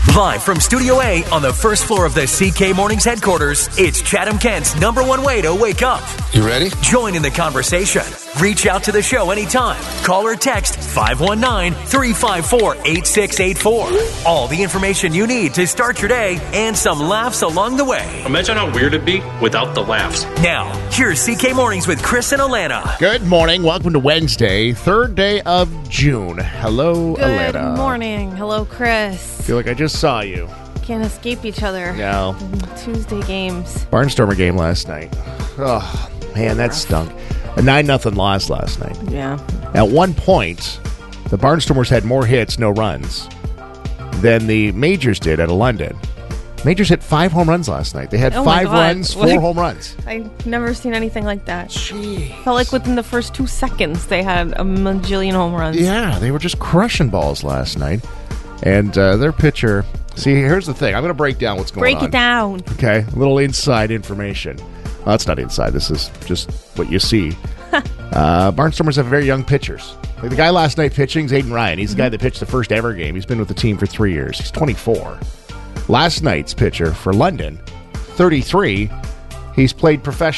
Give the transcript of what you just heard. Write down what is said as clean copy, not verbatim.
Live from Studio A on the first floor of the CK Mornings headquarters, it's Chatham Kent's #1 way to wake up. You ready? Join in the conversation. Reach out to the show anytime. Call or text 519-354-8684. All the information you need to start your day and some laughs along the way. Imagine how weird it'd be without the laughs. Now, here's CK Mornings with Chris and Alana. Good morning. Welcome to Wednesday, 3rd day of June. Hello, Alana. Good morning. Hello, Chris. I feel like I just saw you. Can't escape each other. No. Tuesday games. Barnstormer game last night. Oh, man, that stunk. A 9-0 loss last night. Yeah. At one point, the Barnstormers had more hits, no runs, than the Majors did at London. Majors hit 5 home runs last night. They had 5 runs, 4 home runs. I've never seen anything like that. Jeez. Felt like within the first 2 seconds they had a majillion home runs. Yeah, they were just crushing balls last night. And their pitcher... See, here's the thing. I'm going to break down what's going on. Break it down. Okay, a little inside information. Well, that's not inside. This is just what you see. Barnstormers have very young pitchers. Like the guy last night pitching is Aiden Ryan. He's the guy that pitched the first ever game. He's been with the team for 3 years. He's 24. Last night's pitcher for London, 33. He's played professional.